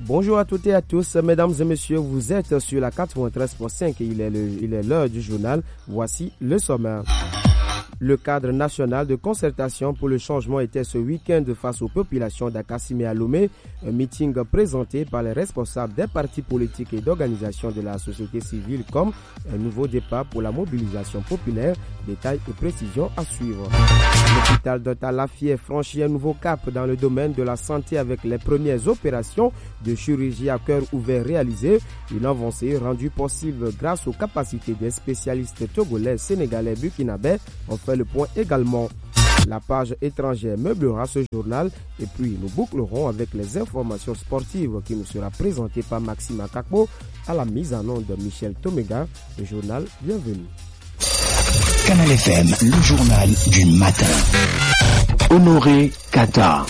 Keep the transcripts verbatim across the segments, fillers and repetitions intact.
Bonjour à toutes et à tous, mesdames et messieurs, vous êtes sur la quatre-vingt-treize virgule cinq et il est, le, il est l'heure du journal. Voici le sommaire. Le cadre national de concertation pour le changement était ce week-end face aux populations d'Akassime à Lomé, un meeting présenté par les responsables des partis politiques et d'organisations de la société civile comme un nouveau départ pour la mobilisation populaire. Détails et précisions à suivre. L'hôpital de Talafié franchit un nouveau cap dans le domaine de la santé avec les premières opérations de chirurgie à cœur ouvert réalisées, une avancée rendue possible grâce aux capacités des spécialistes togolais, sénégalais, burkinabés. On fait le point également. La page étrangère meublera ce journal et puis nous bouclerons avec les informations sportives qui nous sera présentée par Maxime Akakbo à la mise en onde de Michel Tomega. Le journal, bienvenue. Canal F M, le journal du matin. Honoré Qatar.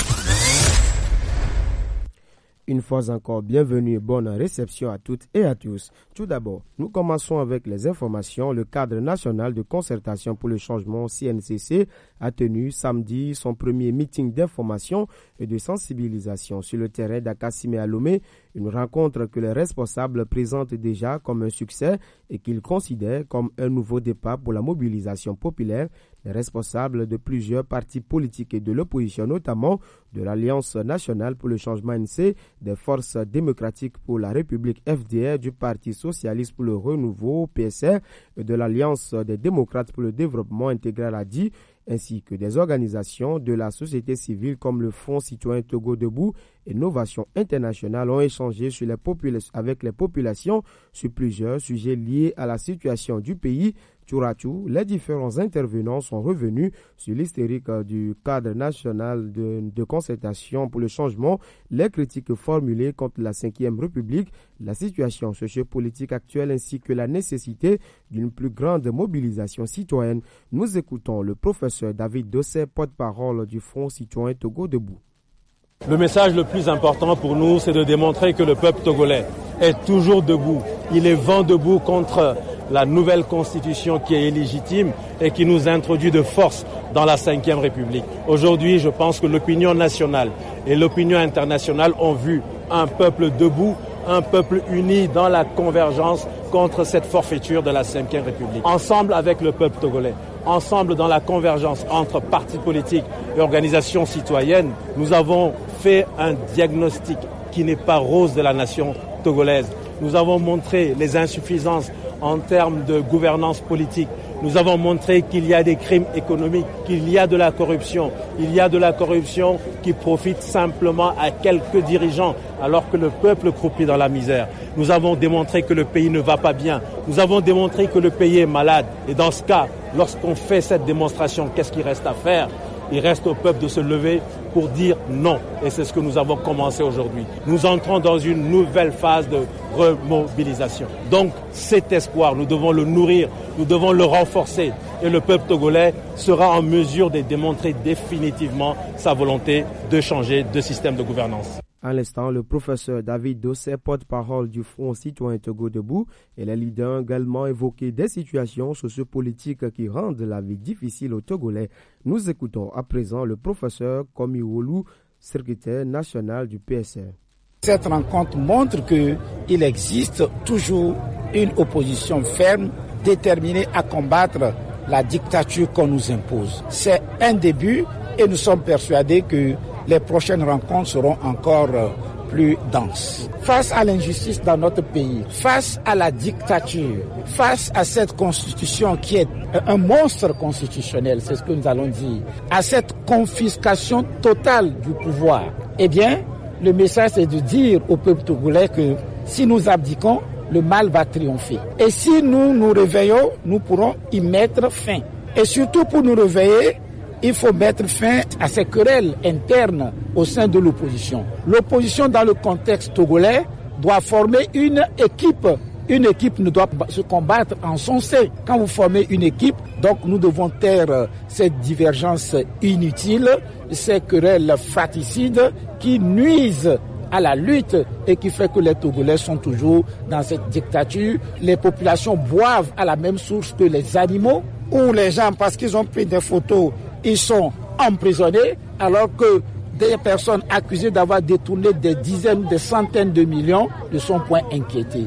Une fois encore, bienvenue et bonne réception à toutes et à tous. Tout d'abord, nous commençons avec les informations. Le cadre national de concertation pour le changement C N C C a tenu samedi son premier meeting d'information et de sensibilisation sur le terrain d'Akassime à Lomé, une rencontre que les responsables présentent déjà comme un succès et qu'ils considèrent comme un nouveau départ pour la mobilisation populaire. Les responsables de plusieurs partis politiques et de l'opposition, notamment de l'Alliance nationale pour le changement N C, des Forces démocratiques pour la République F D R, du Parti socialiste pour le renouveau P S R et de l'Alliance des démocrates pour le développement intégral A D I, ainsi que des organisations de la société civile comme le Front citoyen Togo Debout et Novation Internationale ont échangé sur les popula- avec les populations sur plusieurs sujets liés à la situation du pays. Tour à tour, les différents intervenants sont revenus sur l'historique du cadre national de, de concertation pour le changement, les critiques formulées contre la cinquième République, la situation sociopolitique actuelle ainsi que la nécessité d'une plus grande mobilisation citoyenne. Nous écoutons le professeur David Dossé, porte-parole du Front citoyen Togo Debout. Le message le plus important pour nous, c'est de démontrer que le peuple togolais est toujours debout. Il est vent debout contre la nouvelle constitution qui est illégitime et qui nous introduit de force dans la cinquième République. Aujourd'hui, je pense que l'opinion nationale et l'opinion internationale ont vu un peuple debout, un peuple uni dans la convergence contre cette forfaiture de la cinquième République. Ensemble avec le peuple togolais, ensemble dans la convergence entre partis politiques et organisations citoyennes, nous avons fait un diagnostic qui n'est pas rose de la nation togolaise. Nous avons montré les insuffisances en termes de gouvernance politique. Nous avons montré qu'il y a des crimes économiques, qu'il y a de la corruption. Il y a de la corruption qui profite simplement à quelques dirigeants, alors que le peuple croupit dans la misère. Nous avons démontré que le pays ne va pas bien. Nous avons démontré que le pays est malade. Et dans ce cas, lorsqu'on fait cette démonstration, qu'est-ce qu'il reste à faire ? Il reste au peuple de se lever pour dire non. Et c'est ce que nous avons commencé aujourd'hui. Nous entrons dans une nouvelle phase de remobilisation. Donc cet espoir, nous devons le nourrir, nous devons le renforcer. Et le peuple togolais sera en mesure de démontrer définitivement sa volonté de changer de système de gouvernance. À l'instant, le professeur David Dossé, porte-parole du Front citoyen Togo Debout, et les leaders ont également évoqué des situations sociopolitiques qui rendent la vie difficile aux Togolais. Nous écoutons à présent le professeur Komi Wolu, secrétaire national du P S R. Cette rencontre montre qu'il existe toujours une opposition ferme, déterminée à combattre la dictature qu'on nous impose. C'est un début et nous sommes persuadés que les prochaines rencontres seront encore plus denses. Face à l'injustice dans notre pays, face à la dictature, face à cette constitution qui est un monstre constitutionnel, c'est ce que nous allons dire, à cette confiscation totale du pouvoir, eh bien, le message c'est de dire au peuple togolais que si nous abdiquons, le mal va triompher. Et si nous nous réveillons, nous pourrons y mettre fin. Et surtout pour nous réveiller, il faut mettre fin à ces querelles internes au sein de l'opposition. L'opposition dans le contexte togolais doit former une équipe. Une équipe ne doit pas se combattre en son sein. Quand vous formez une équipe, donc nous devons taire cette divergence inutile, ces querelles fratricides qui nuisent à la lutte et qui fait que les Togolais sont toujours dans cette dictature. Les populations boivent à la même source que les animaux, où les gens, parce qu'ils ont pris des photos, ils sont emprisonnés, alors que des personnes accusées d'avoir détourné des dizaines, des centaines de millions ne sont point inquiétées.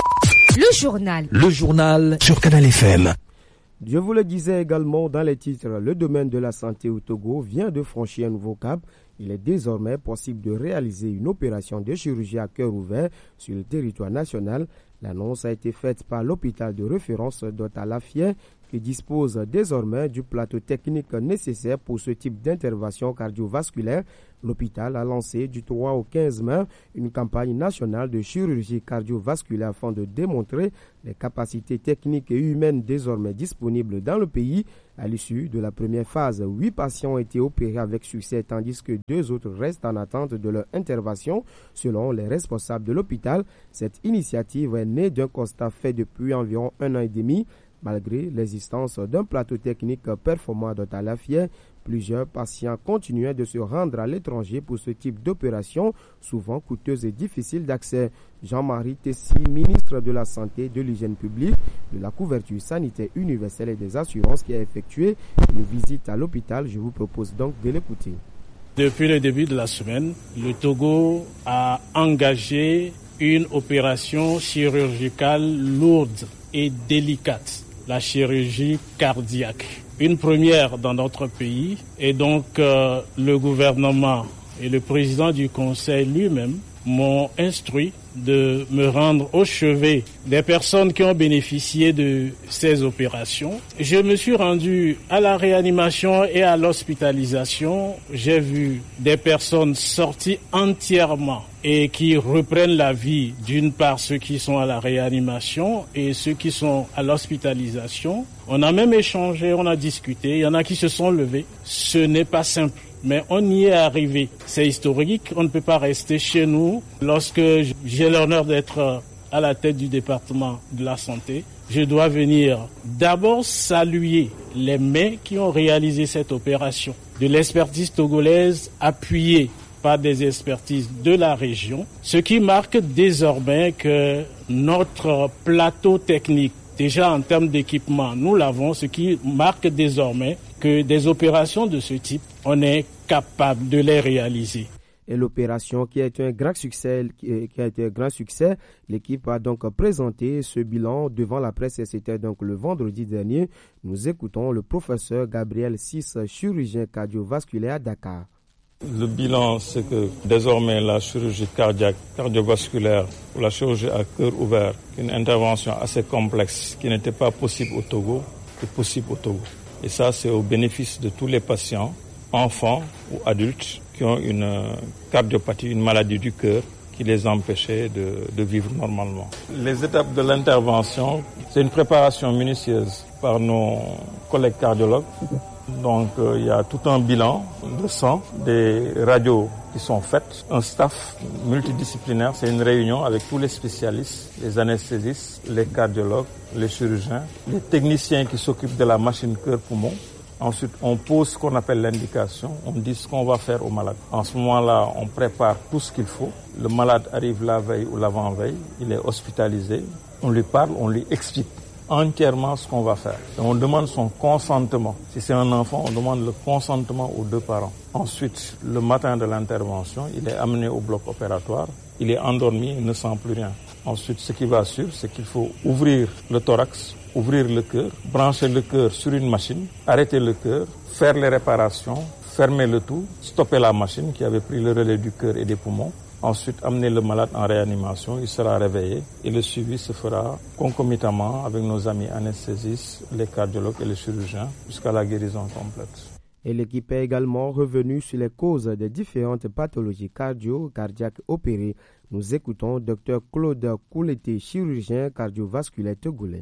Le journal. Le journal sur Canal F M. Je vous le disais également dans les titres, le domaine de la santé au Togo vient de franchir un nouveau cap. Il est désormais possible de réaliser une opération de chirurgie à cœur ouvert sur le territoire national. L'annonce a été faite par l'hôpital de référence d'Otalafien qui dispose désormais du plateau technique nécessaire pour ce type d'intervention cardiovasculaire. L'hôpital a lancé du trois au quinze mai une campagne nationale de chirurgie cardiovasculaire afin de démontrer les capacités techniques et humaines désormais disponibles dans le pays. À l'issue de la première phase, huit patients ont été opérés avec succès tandis que deux autres restent en attente de leur intervention. Selon les responsables de l'hôpital, cette initiative est née d'un constat fait depuis environ un an et demi. Malgré l'existence d'un plateau technique performant d'Otalafien, plusieurs patients continuaient de se rendre à l'étranger pour ce type d'opération, souvent coûteuse et difficile d'accès. Jean-Marie Tessi, ministre de la Santé, de l'Hygiène publique, de la couverture sanitaire universelle et des assurances, qui a effectué une visite à l'hôpital. Je vous propose donc de l'écouter. Depuis le début de la semaine, le Togo a engagé une opération chirurgicale lourde et délicate, la chirurgie cardiaque. Une première dans notre pays, et donc euh, le gouvernement et le président du conseil lui-même m'ont instruit de me rendre au chevet des personnes qui ont bénéficié de ces opérations. Je me suis rendu à la réanimation et à l'hospitalisation. J'ai vu des personnes sorties entièrement et qui reprennent la vie, d'une part ceux qui sont à la réanimation et ceux qui sont à l'hospitalisation. On a même échangé, on a discuté, il y en a qui se sont levés. Ce n'est pas simple, mais on y est arrivé. C'est historique, on ne peut pas rester chez nous. Lorsque j'ai l'honneur d'être à la tête du département de la santé, je dois venir d'abord saluer les mains qui ont réalisé cette opération, de l'expertise togolaise appuyée par des expertises de la région, ce qui marque désormais que notre plateau technique, déjà en termes d'équipement, nous l'avons, ce qui marque désormais que des opérations de ce type, on est capable de les réaliser. Et l'opération qui a été un grand succès, qui a été un grand succès, l'équipe a donc présenté ce bilan devant la presse et c'était donc le vendredi dernier. Nous écoutons le professeur Gabriel Sis, chirurgien cardiovasculaire à Dakar. Le bilan, c'est que désormais la chirurgie cardiaque, cardiovasculaire ou la chirurgie à cœur ouvert, une intervention assez complexe qui n'était pas possible au Togo, est possible au Togo. Et ça, c'est au bénéfice de tous les patients, enfants ou adultes, qui ont une cardiopathie, une maladie du cœur qui les empêchait de, de vivre normalement. Les étapes de l'intervention, c'est une préparation minutieuse par nos collègues cardiologues. Donc euh, il y a tout un bilan de sang, des radios qui sont faites, un staff multidisciplinaire, c'est une réunion avec tous les spécialistes, les anesthésistes, les cardiologues, les chirurgiens, les techniciens qui s'occupent de la machine cœur-poumon. Ensuite, on pose ce qu'on appelle l'indication, on dit ce qu'on va faire au malade. En ce moment-là, on prépare tout ce qu'il faut. Le malade arrive la veille ou l'avant-veille, il est hospitalisé, on lui parle, on lui explique entièrement ce qu'on va faire. Et on demande son consentement. Si c'est un enfant, on demande le consentement aux deux parents. Ensuite, le matin de l'intervention, il est amené au bloc opératoire, il est endormi, il ne sent plus rien. Ensuite, ce qui va suivre, c'est qu'il faut ouvrir le thorax, ouvrir le cœur, brancher le cœur sur une machine, arrêter le cœur, faire les réparations, fermer le tout, stopper la machine qui avait pris le relais du cœur et des poumons. Ensuite, amener le malade en réanimation, il sera réveillé et le suivi se fera concomitamment avec nos amis anesthésistes, les cardiologues et les chirurgiens jusqu'à la guérison complète. Et l'équipe est également revenue sur les causes des différentes pathologies cardio-cardiaques opérées. Nous écoutons Dr Claude Kouleté, chirurgien cardiovasculaire togolais.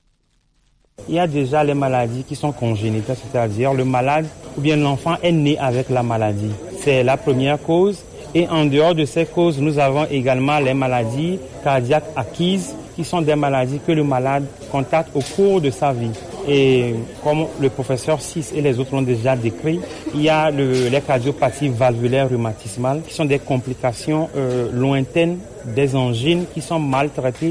Il y a déjà les maladies qui sont congénitales, c'est-à-dire le malade ou bien l'enfant est né avec la maladie. C'est la première cause. Et en dehors de ces causes, nous avons également les maladies cardiaques acquises, qui sont des maladies que le malade constate au cours de sa vie. Et comme le professeur Sis et les autres l'ont déjà décrit, il y a le, les cardiopathies valvulaires rhumatismales, qui sont des complications euh, lointaines des angines qui sont mal traitées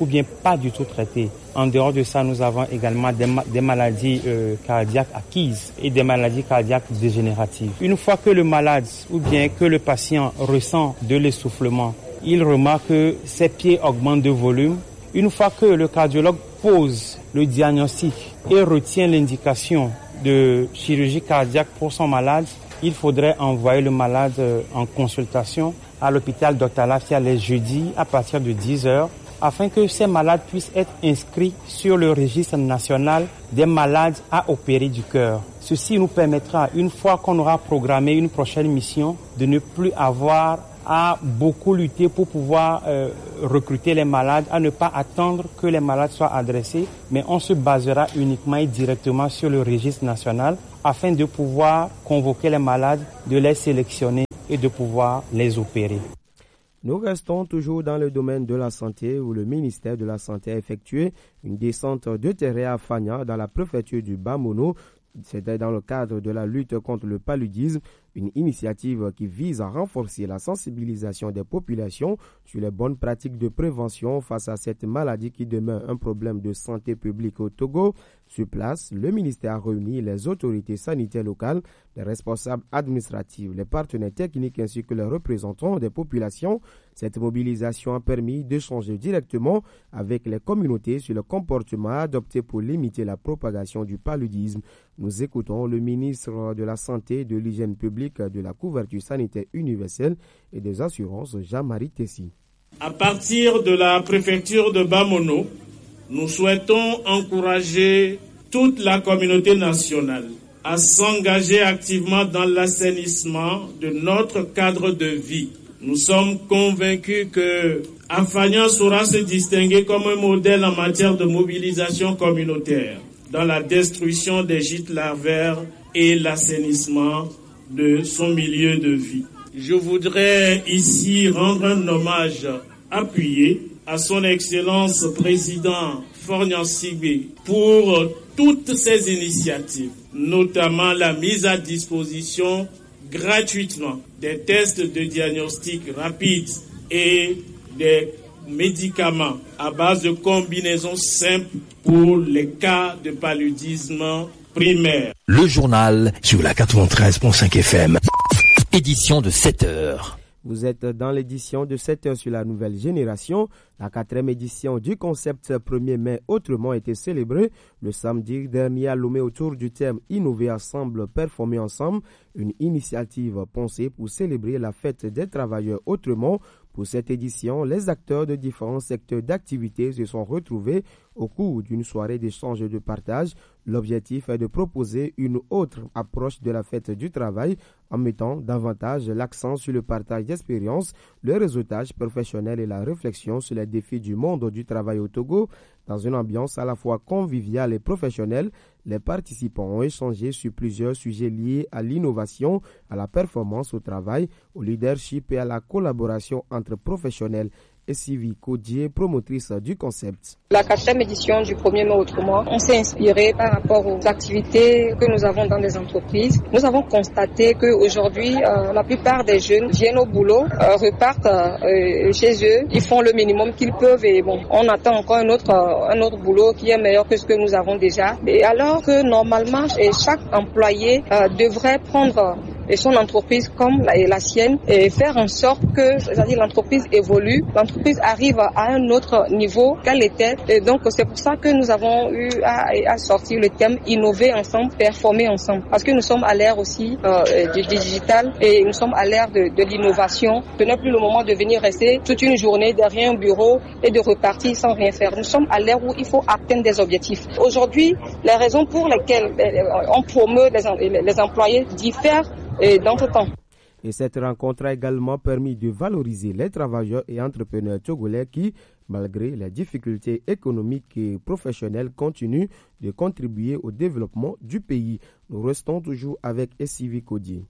ou bien pas du tout traitées. En dehors de ça, nous avons également des, ma- des maladies euh, cardiaques acquises et des maladies cardiaques dégénératives. Une fois que le malade ou bien que le patient ressent de l'essoufflement, il remarque que ses pieds augmentent de volume. Une fois que le cardiologue pose le diagnostic et retient l'indication de chirurgie cardiaque pour son malade, il faudrait envoyer le malade en consultation à l'hôpital Docteur Lafia les jeudis à partir de dix heures afin que ces malades puissent être inscrits sur le registre national des malades à opérer du cœur. Ceci nous permettra, une fois qu'on aura programmé une prochaine mission, de ne plus avoir à beaucoup lutter pour pouvoir euh, recruter les malades, à ne pas attendre que les malades soient adressés, mais on se basera uniquement et directement sur le registre national afin de pouvoir convoquer les malades, de les sélectionner et de pouvoir les opérer. Nous restons toujours dans le domaine de la santé où le ministère de la Santé a effectué une descente de terrain à Fagna dans la préfecture du Bas-Mono. C'était dans le cadre de la lutte contre le paludisme, une initiative qui vise à renforcer la sensibilisation des populations sur les bonnes pratiques de prévention face à cette maladie qui demeure un problème de santé publique au Togo. Sur place, le ministère a réuni les autorités sanitaires locales, les responsables administratifs, les partenaires techniques ainsi que les représentants des populations. Cette mobilisation a permis d'échanger directement avec les communautés sur le comportement adopté pour limiter la propagation du paludisme. Nous écoutons le ministre de la Santé et de l'Hygiène publique, de la couverture sanitaire universelle et des assurances, Jean-Marie Tessi. À partir de la préfecture de Bas-Mono, nous souhaitons encourager toute la communauté nationale à s'engager activement dans l'assainissement de notre cadre de vie. Nous sommes convaincus que Afagnan saura se distinguer comme un modèle en matière de mobilisation communautaire dans la destruction des gîtes larvaires et l'assainissement de son milieu de vie. Je voudrais ici rendre un hommage appuyé à son Excellence Président Faure Gnassingbé pour toutes ces initiatives, notamment la mise à disposition gratuitement des tests de diagnostic rapide et des médicaments à base de combinaisons simples pour les cas de paludisme primaire. Le journal sur la quatre-vingt-treize virgule cinq F M, édition de sept heures. Vous êtes dans l'édition de sept heures sur la nouvelle génération. La quatrième édition du concept premier mai autrement a été célébrée le samedi dernier à Lomé autour du thème « Innover ensemble, performer ensemble », une initiative pensée pour célébrer la fête des travailleurs autrement. Pour cette édition, les acteurs de différents secteurs d'activité se sont retrouvés au cours d'une soirée d'échange et de partage. L'objectif est de proposer une autre approche de la fête du travail en mettant davantage l'accent sur le partage d'expériences, le réseautage professionnel et la réflexion sur les défis du monde du travail au Togo. Dans une ambiance à la fois conviviale et professionnelle, les participants ont échangé sur plusieurs sujets liés à l'innovation, à la performance au travail, au leadership et à la collaboration entre professionnels. Et Sylvie Codier, promotrice du concept. La quatrième édition du premier mai autrement, on s'est inspiré par rapport aux activités que nous avons dans les entreprises. Nous avons constaté qu'aujourd'hui, euh, la plupart des jeunes viennent au boulot, euh, repartent euh, chez eux, ils font le minimum qu'ils peuvent et bon, on attend encore un autre, euh, un autre boulot qui est meilleur que ce que nous avons déjà. Et alors que normalement, chaque employé euh, devrait prendre et son entreprise comme la, et la sienne et faire en sorte que c'est-à-dire l'entreprise évolue, l'entreprise arrive à un autre niveau qu'elle était. Et donc c'est pour ça que nous avons eu à, à sortir le thème innover ensemble, performer ensemble. Parce que nous sommes à l'ère aussi euh, du digital et nous sommes à l'ère de, de l'innovation. Ce n'est plus le moment de venir rester toute une journée derrière un bureau et de repartir sans rien faire. Nous sommes à l'ère où il faut atteindre des objectifs. Aujourd'hui, les raisons pour lesquelles on promeut les, les employés diffèrent et dans tout temps. Et cette rencontre a également permis de valoriser les travailleurs et entrepreneurs togolais qui, malgré les difficultés économiques et professionnelles, continuent de contribuer au développement du pays. Nous restons toujours avec Sylvie Codier.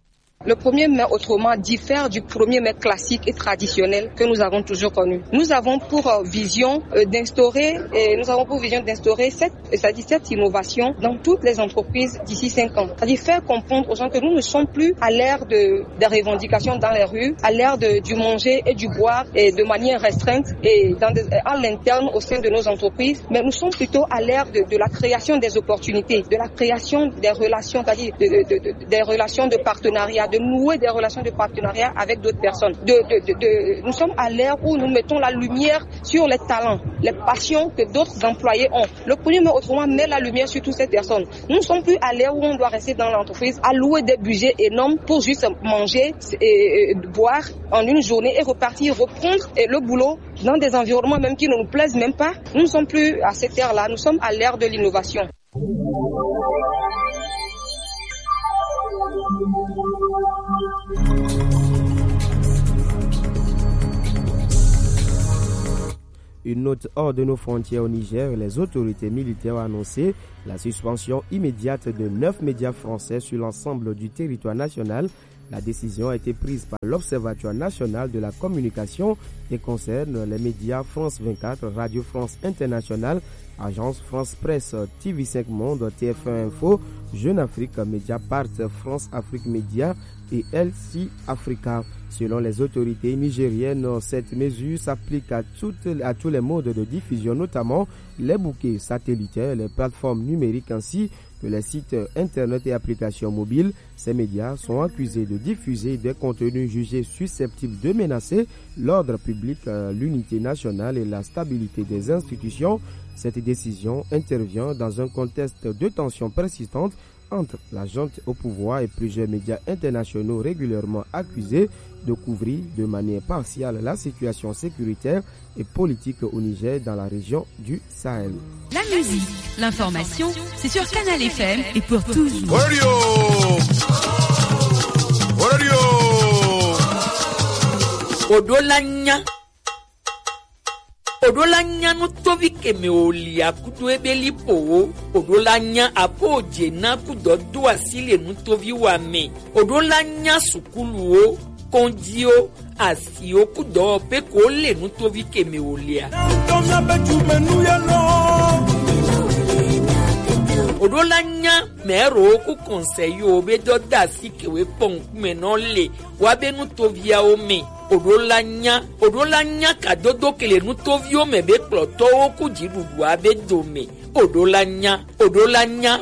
Le premier mai autrement diffère du premier mai classique et traditionnel que nous avons toujours connu. Nous avons pour vision d'instaurer, et nous avons pour vision d'instaurer cette, c'est-à-dire cette innovation dans toutes les entreprises d'ici cinq ans. C'est-à-dire faire comprendre aux gens que nous ne sommes plus à l'ère de, des revendications dans les rues, à l'ère de, du manger et du boire et de manière restreinte et dans des, à l'interne au sein de nos entreprises, mais nous sommes plutôt à l'ère de, de la création des opportunités, de la création des relations, c'est-à-dire de, de, de, de, des relations de partenariat, de nouer des relations de partenariat avec d'autres personnes. De, de, de, de, nous sommes à l'ère où nous mettons la lumière sur les talents, les passions que d'autres employés ont. Le premier mai autrement met la lumière sur toutes ces personnes. Nous ne sommes plus à l'ère où on doit rester dans l'entreprise, allouer des budgets énormes pour juste manger et, et boire en une journée et repartir, reprendre et le boulot dans des environnements même qui ne nous plaisent même pas. Nous ne sommes plus à cette ère-là, nous sommes à l'ère de l'innovation. Une note hors de nos frontières au Niger, les autorités militaires ont annoncé la suspension immédiate de neuf médias français sur l'ensemble du territoire national. La décision a été prise par l'Observatoire national de la communication et concerne les médias France vingt-quatre, Radio France Internationale, Agence France Presse, T V cinq Monde, T F un Info, Jeune Afrique, Mediapart, France Afrique Média et L C Africa. Selon les autorités nigériennes, cette mesure s'applique à, toutes, à tous les modes de diffusion, notamment les bouquets satellitaires, les plateformes numériques ainsi que les sites internet et applications mobiles. Ces médias sont accusés de diffuser des contenus jugés susceptibles de menacer l'ordre public, l'unité nationale et la stabilité des institutions. Cette décision intervient dans un contexte de tensions persistantes entre la junte au pouvoir et plusieurs médias internationaux régulièrement accusés de couvrir de manière partiale la situation sécuritaire et politique au Niger dans la région du Sahel. La musique, l'information, c'est sur Canal F M et pour toujours. Radio Radio Odolanya Odolanya no tovi keme olia kudo ebeli po Odolanya apo jena kudo do asile no tovi wame Odolanya sukulu o kondio asio kudo pe ko le no tovi keme olia Odolanya mero ku conseil obe do dasi kewe pon menole wabe no tovi a ome Odolanya, Odolanya kadodo kele nutovio mebe ploto oku jirudu abe dome. Odolanya, Odolanya.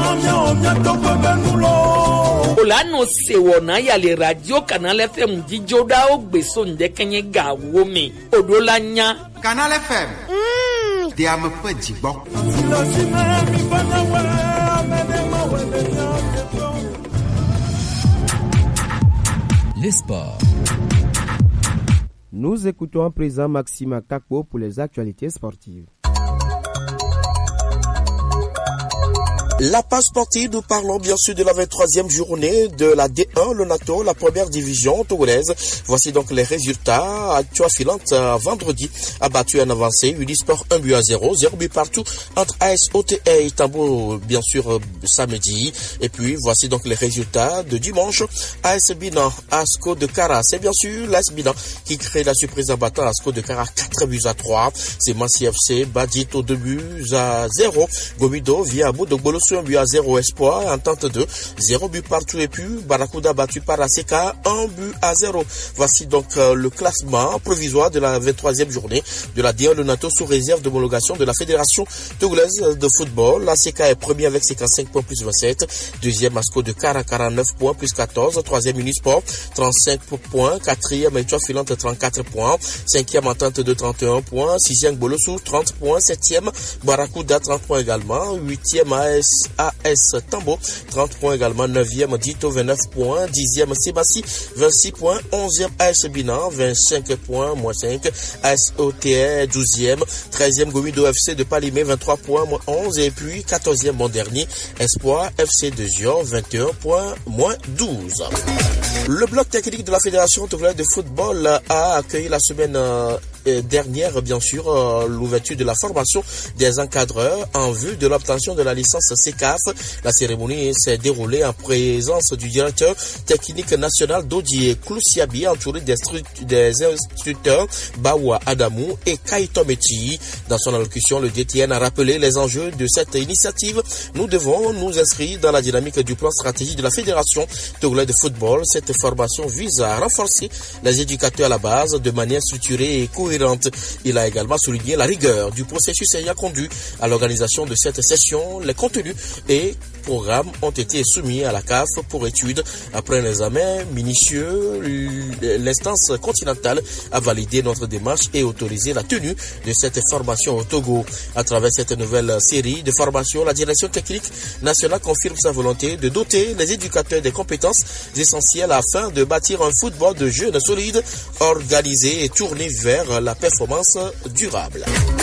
Olano sewona ya le radio Canal F M dijoda ogbeso ndekenye ga wome. Odolanya. Canal F M. Mm. They are my bon. Les sports. Nous écoutons à présent Maxime Kakpo pour les actualités sportives. La page sportive, nous parlons bien sûr de la vingt-troisième journée de la D un, le NATO, la première division togolaise. Voici donc les résultats. Actua Filante, vendredi, a battu un avancé. Unisport un but à zéro, zéro but partout entre A S O T A et Tambo, bien sûr, samedi. Et puis, voici donc les résultats de dimanche. A S Binan, Asco de Kara. C'est bien sûr l'A S Binan qui crée la surprise en battant Asco de Kara quatre buts à trois. C'est Massi F C, Badito deux buts à zéro. Gomido via Abou de Bolo un but à zéro Espoir, Entente deux, zéro but partout et puis Barakuda battu par A C K, un but à zéro. Voici donc euh, le classement provisoire de la vingt-troisième journée de la D un Le NATO sous réserve d'homologation de la Fédération togolaise de football. La C K est premier avec cinquante-cinq points plus vingt-sept, deuxième Asco de Kara quarante-neuf points plus quatorze, troisième Unisport trente-cinq points, quatrième Étoile Filante trente-quatre points, cinquième Entente de trente et un points, sixième Bolossou trente points, septième Barakuda trente points également, huitième A S A S Tambo, trente points également, neuvième Dito, vingt-neuf points, dixième Sebassi, vingt-six points, onzième A S Binan, vingt-cinq points, moins cinq, A S O T A, douzième, treizième Gomido F C de Palimé, vingt-trois points, moins onze, et puis quatorzième bon dernier, Espoir F C de Zion, vingt et un points, moins douze. Le bloc technique de la Fédération togolaise de football a accueilli la semaine dernière, bien sûr, euh, l'ouverture de la formation des encadreurs en vue de l'obtention de la licence C C A F. La cérémonie s'est déroulée en présence du directeur technique national Dodier Klousiabi, entouré des, des instructeurs Bawa Adamou et Kaito Meti. Dans son allocution, le D T N a rappelé les enjeux de cette initiative. Nous devons nous inscrire dans la dynamique du plan stratégique de la Fédération togolaise de football. Cette formation vise à renforcer les éducateurs à la base de manière structurée et cohérente. Il a également souligné la rigueur du processus ayant conduit à l'organisation de cette session. Les contenus et programmes ont été soumis à la C A F pour étude. Après un examen minutieux, l'instance continentale a validé notre démarche et autorisé la tenue de cette formation au Togo. À travers cette nouvelle série de formations, la direction technique nationale confirme sa volonté de doter les éducateurs des compétences essentielles afin de bâtir un football de jeunes solides, organisé et tourné vers la performance durable.